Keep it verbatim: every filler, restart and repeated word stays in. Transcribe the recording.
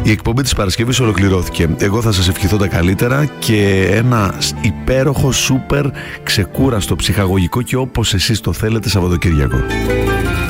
Η εκπομπή της Παρασκευής ολοκληρώθηκε. Εγώ θα σας ευχηθώ τα καλύτερα και ένα υπέροχο, σούπερ, ξεκούραστο, ψυχαγωγικό και όπως εσείς το θέλετε Σαββατοκύριακο.